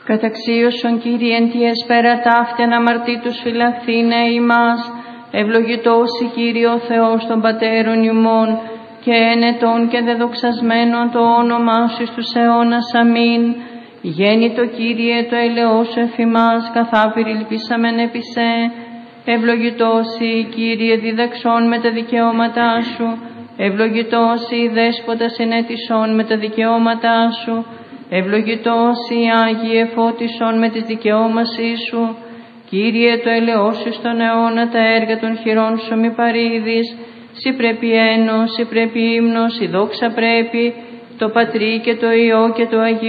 Καταξίωσον Κύριε εν τη εσπέρα ταύτιαν αμαρτήτους φυλαχθήνε ημάς, ευλογητός η Κύριε ο Θεός των Πατέρων ημών, και ενετών και δεδοξασμένων το όνομά σου στους αιώνας. Αμήν. Γέννητο Κύριε το ελαιός σου εφημάς, καθάπηρη ελπίσαμεν επί σε. Ευλογητός η Κύριε διδαξών με τα δικαιώματά σου, ευλογητός η δέσποτας ενέτησον με τα δικαιώματά σου, ευλογητός η Άγιε φώτισον με τις δικαιώμασή σου. Κύριε το ελαιός σου στον αιώνα τα έργα των χειρών σου μη παρήδεις, σοι πρέπει ένος, σοι πρέπει ύμνος, η δόξα πρέπει, το Πατρί και το Υιό και το Αγίο